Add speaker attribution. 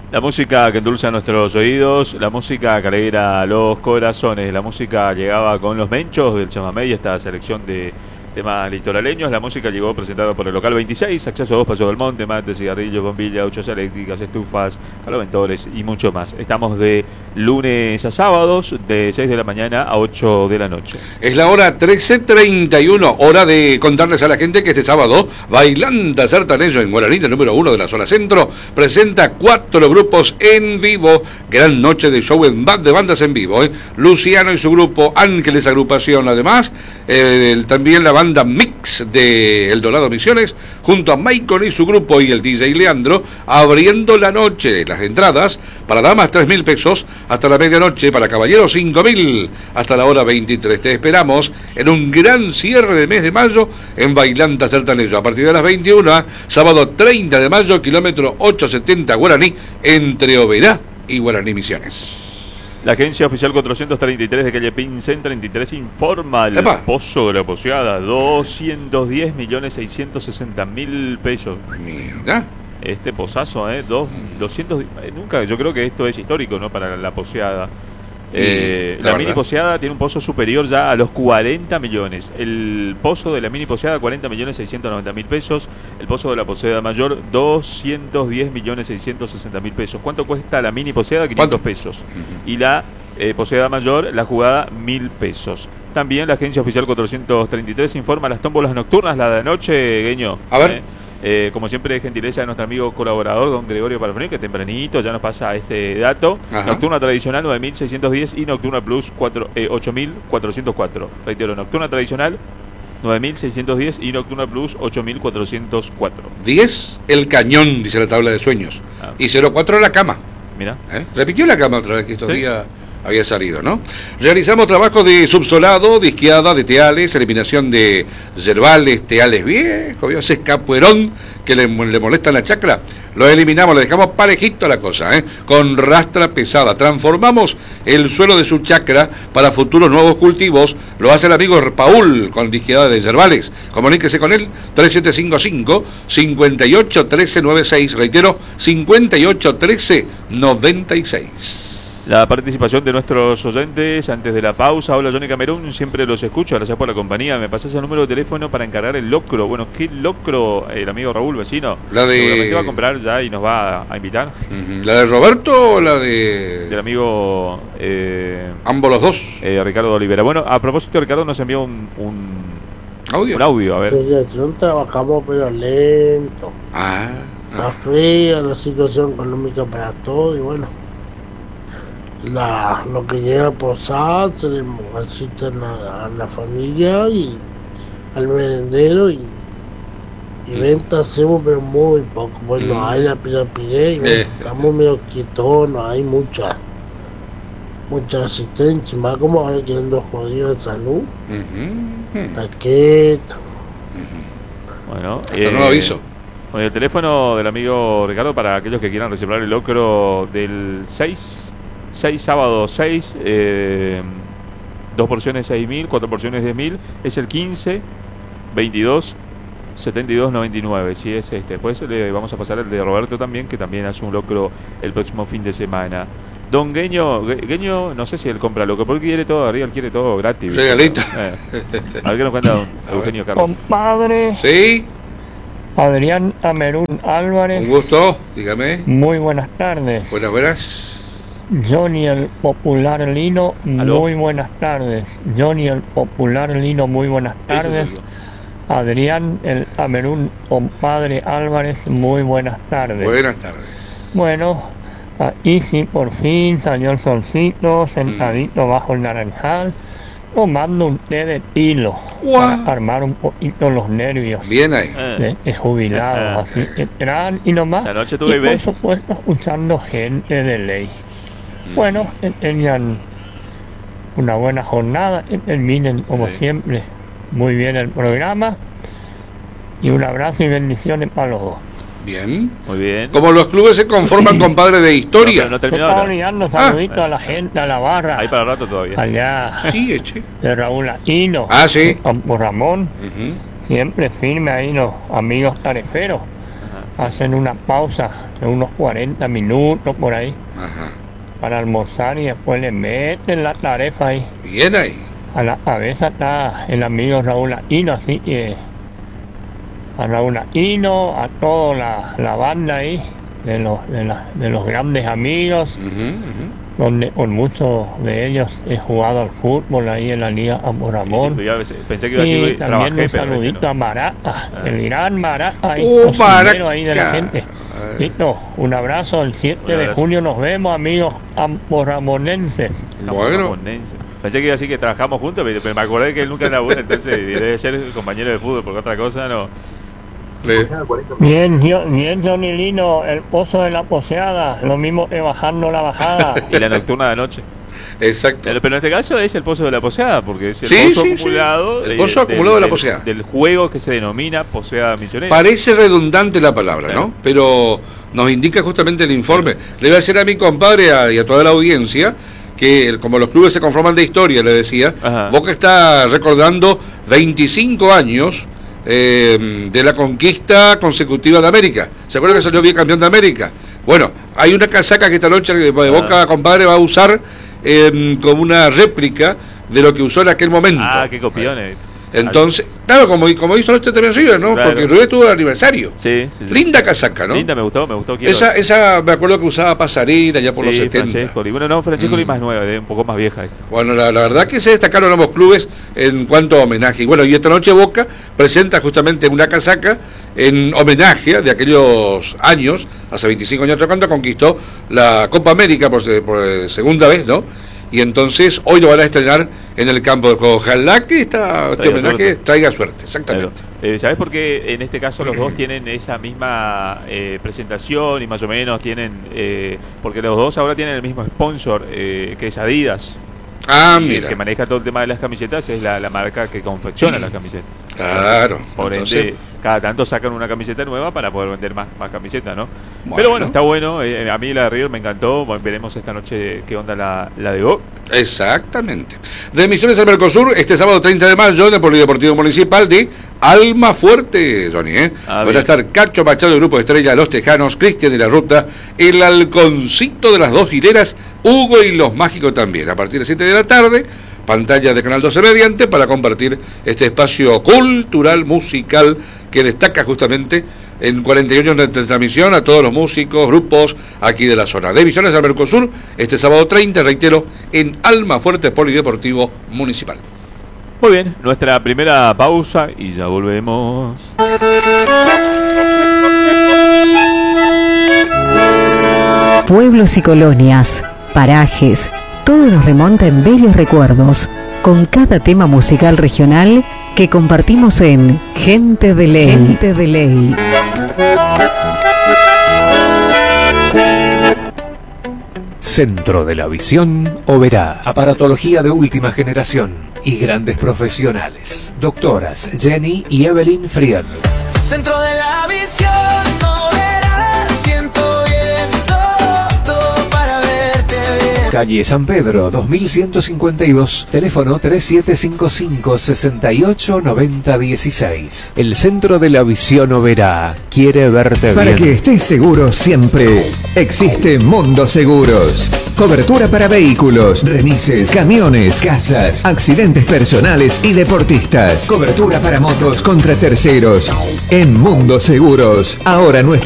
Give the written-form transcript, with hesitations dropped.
Speaker 1: La música que endulza nuestros oídos, la música que alegra los corazones, la música llegaba con los menchos del chamamé y esta selección de temas litoraleños. La música llegó presentada por el local 26, acceso a 2 Paso del Monte, mate, cigarrillos, bombillas, duchas eléctricas, estufas, caloventores y mucho más. Estamos de lunes a sábados, de 6 de la mañana a 8 de la noche.
Speaker 2: Es la hora 13:31, hora de contarles a la gente que este sábado Bailanta Sertanejo en Guaraní, número 1 de la zona centro, presenta 4 grupos en vivo. Gran noche de show de bandas en vivo. Luciano y su grupo Ángeles Agrupación, además, también la banda Mix de El Dorado Misiones, junto a Maicon y su grupo y el DJ Leandro, abriendo la noche. Las entradas para damas 3.000 pesos hasta la medianoche, para caballeros 5.000 hasta la hora 23. Te esperamos en un gran cierre de mes de mayo en Bailanta Sertanejo a partir de las 21, sábado 30 de mayo, kilómetro 870 Guaraní, entre Oberá y Guaraní Misiones.
Speaker 1: La agencia oficial 433 de calle Pincén 33 informa el pozo de la Poseada, 210.660.000 pesos.
Speaker 2: Mira.
Speaker 1: Este pozazo, 200, nunca, yo creo que esto es histórico, ¿no? Para la Poseada. La mini Poseada tiene un pozo superior ya a los 40 millones. El pozo de la mini Poseada, 40.690.000 pesos. El pozo de la Poseada mayor, 210.660.000 pesos. ¿Cuánto cuesta la mini Poseada? 500 pesos. Y la Poseada mayor, la jugada, 1.000 pesos. También la agencia oficial 433 informa las tómbolas nocturnas, la de anoche, Gueño.
Speaker 2: A ver.
Speaker 1: Como siempre, gentileza de nuestro amigo colaborador, don Gregorio Palafroni, que tempranito ya nos pasa este dato. Ajá. Nocturna tradicional, 9.610 y Nocturna Plus, 8.404. Reitero, Nocturna tradicional, 9.610 y Nocturna Plus, 8.404.
Speaker 2: 10, el cañón, dice la tabla de sueños. Y 04, la cama.
Speaker 1: Mira.
Speaker 2: Repitió la cama otra vez que estos días había salido, ¿no? Realizamos trabajos de subsolado, de isquiada, de teales, eliminación de yerbales, teales viejos, ese escapuerón que le molesta la chacra. Lo eliminamos, le dejamos parejito a la cosa, con rastra pesada. Transformamos el suelo de su chacra para futuros nuevos cultivos. Lo hace el amigo Paul con isquiada de yerbales. Comuníquese con él, 3755-581396. Reitero, 581396.
Speaker 1: La participación de nuestros oyentes antes de la pausa. Hola, Johnny Camerún, siempre los escucho, gracias por la compañía. Me pasás el número de teléfono para encargar el locro. Bueno, ¿qué locro? El amigo Raúl, vecino, seguramente va a comprar ya y nos va a invitar.
Speaker 2: ¿La de Roberto o la de...?
Speaker 1: Del amigo...
Speaker 2: ambos los dos.
Speaker 1: Ricardo Olivera. Bueno, a propósito, Ricardo nos envió un audio, a ver.
Speaker 3: Trabajamos pero lento. Está fría la situación económica para todo y bueno. Lo que llega a posar se le asisten a la familia y al merendero y venta hacemos pero muy poco. Bueno, hay la pirapiré y bueno, estamos medio quietos, no hay mucha asistencia, más como ahora quedando jodido de salud. Está quieto.
Speaker 1: Bueno,
Speaker 2: hasta nuevo aviso.
Speaker 1: Bueno, el teléfono del amigo Ricardo para aquellos que quieran reservar el locro del 6 sábados 6, 2 porciones 6.000, 4 porciones 10.000, es el 15 22 72 99. Si es después le vamos a pasar el de Roberto también, que también hace un locro el próximo fin de semana. Don Gueño, no sé si él compra locro, porque quiere todo arriba, él quiere todo gratis.
Speaker 2: Regalito.
Speaker 1: A ver qué nos cuenta don Eugenio Carlos.
Speaker 4: Compadre.
Speaker 2: Sí.
Speaker 4: Adrián Amerún Álvarez.
Speaker 2: Un gusto, dígame.
Speaker 4: Muy buenas tardes.
Speaker 2: Buenas.
Speaker 4: Johnny el Popular Lino,
Speaker 1: ¿aló?
Speaker 4: Muy buenas tardes. Johnny el Popular Lino, muy buenas tardes. Adrián el Amerún Compadre Álvarez, muy buenas tardes.
Speaker 2: Buenas tardes.
Speaker 4: Bueno, ahí sí, por fin salió el solcito, sentadito bajo el naranjal, tomando un té de tilo para armar un poquito los nervios.
Speaker 2: Bien ahí.
Speaker 4: De jubilados, así, entran y nomás.
Speaker 1: La noche
Speaker 4: y por supuesto, escuchando gente de ley. Bueno, tenían una buena jornada, terminen como siempre muy bien el programa y un abrazo y bendiciones para los dos.
Speaker 2: Bien.
Speaker 1: Muy bien.
Speaker 2: Como los clubes se conforman, compadre, de historia.
Speaker 1: No terminó.
Speaker 4: Estaba olvidando saluditos a la gente, a la barra.
Speaker 1: Ahí para el rato todavía.
Speaker 4: Allá.
Speaker 2: Sí, eche.
Speaker 4: De Raúl Aquino.
Speaker 2: Sí.
Speaker 4: Por Ramón. Siempre firme ahí los amigos tareferos. hacen una pausa de unos 40 minutos por ahí
Speaker 2: Ajá.
Speaker 4: para almorzar y después le meten la tarefa ahí.
Speaker 2: Bien ahí.
Speaker 4: A la cabeza está el amigo Raúl Aquino, así que a Raúl Aquino, a toda la banda ahí, de los grandes amigos, donde con muchos de ellos he jugado al fútbol ahí en la Liga Amor-Amor.
Speaker 1: Sí, pensé que iba a decir
Speaker 4: Y también un saludito a Maraca, el gran Maraca, ahí,
Speaker 2: Maraca.
Speaker 4: ahí de la gente. Listo, un abrazo, el 7 de junio nos vemos, amigos amorramonenses.
Speaker 2: Bueno.
Speaker 1: Pensé que iba a decir que trabajamos juntos, pero me acordé que él nunca era bueno, entonces debe ser compañero de fútbol, porque otra cosa no.
Speaker 4: Bien, Johnny Lino, el pozo de la poseada, lo mismo que bajando la bajada.
Speaker 1: Y la nocturna de noche.
Speaker 2: Exacto.
Speaker 1: Pero en este caso es el pozo de la poseada, porque es el
Speaker 2: Sí,
Speaker 1: pozo
Speaker 2: sí,
Speaker 1: acumulado.
Speaker 2: sí. El pozo acumulado de la poseada.
Speaker 1: Del juego que se denomina poseada misionera.
Speaker 2: Parece redundante la palabra,
Speaker 1: Claro.
Speaker 2: ¿no? Pero nos indica justamente el informe. Le voy a decir a mi compadre y a toda la audiencia que como los clubes se conforman de historia, le decía,
Speaker 1: Ajá.
Speaker 2: Boca está recordando 25 años de la conquista consecutiva de América. ¿Se acuerdan que salió bien campeón de América? Bueno, hay una casaca que esta noche de Boca, compadre, va a usar como una réplica de lo que usó en aquel momento.
Speaker 1: Ah, qué copiones.
Speaker 2: Entonces, claro, como hizo este también River, ¿no?
Speaker 1: Claro.
Speaker 2: Porque River tuvo el aniversario.
Speaker 1: Sí.
Speaker 2: Linda casaca, ¿no?
Speaker 1: Linda, me gustó.
Speaker 2: Esa me acuerdo que usaba Pasarela ya por los 70.
Speaker 1: Francescoli. Bueno, no, Francescoli más nueva, un poco más vieja.
Speaker 2: Bueno, la verdad que se destacaron ambos clubes en cuanto a homenaje. Y bueno, y esta noche Boca presenta justamente una casaca en homenaje de aquellos años, hace 25 años cuando conquistó la Copa América por segunda vez, ¿no? Y entonces hoy lo van a estrenar en el campo de juego. Ojalá que este homenaje traiga suerte, exactamente.
Speaker 1: ¿Sabes por qué en este caso los dos tienen esa misma presentación y más o menos tienen, porque los dos ahora tienen el mismo sponsor, que es Adidas?
Speaker 2: Ah,
Speaker 1: y
Speaker 2: mira.
Speaker 1: el que maneja todo el tema de las camisetas es la marca que confecciona las camisetas.
Speaker 2: Claro.
Speaker 1: Por
Speaker 2: Entonces,
Speaker 1: ende, cada tanto sacan una camiseta nueva para poder vender más camisetas, ¿no?
Speaker 2: Bueno.
Speaker 1: Pero bueno, está bueno. A mí la de River me encantó. Bueno, veremos esta noche qué onda la de Boca.
Speaker 2: exactamente. De Misiones al Mercosur, este sábado 30 de mayo, en el Polideportivo Municipal de Almafuerte, Johnny,
Speaker 1: Ah,
Speaker 2: van
Speaker 1: bien.
Speaker 2: a estar Cacho Machado, el Grupo Estrella, Los Tejanos, Cristian de la Ruta, el Halconcito de las Dos Hileras, Hugo y los Mágicos también. A partir de 7 de la tarde, pantalla de Canal 12 Mediante, para compartir este espacio cultural, musical, que destaca justamente en 41 años de transmisión a todos los músicos, grupos aquí de la zona. De Misiones al Mercosur, este sábado 30, reitero, en Almafuerte Polideportivo Municipal.
Speaker 1: Muy bien, nuestra primera pausa y ya volvemos.
Speaker 5: Pueblos y colonias, parajes, todo nos remonta en bellos recuerdos, con cada tema musical regional que compartimos en Gente de Ley. Gente de Ley.
Speaker 6: Centro de la Visión Oberá. Aparatología de última generación y grandes profesionales. Doctoras Jenny y Evelyn Fried.
Speaker 7: Centro de la visión, no verás, siento viento, todo para verte bien.
Speaker 6: Calle San Pedro, 2152. Teléfono 3755-689016. El Centro de la Visión Oberá quiere verte
Speaker 8: Para
Speaker 6: bien.
Speaker 8: que estés seguro siempre, existe Mundo Seguros. Cobertura para vehículos, remises, camiones, casas, accidentes personales y deportistas. Cobertura para motos contra terceros. En Mundo Seguros, ahora nuestro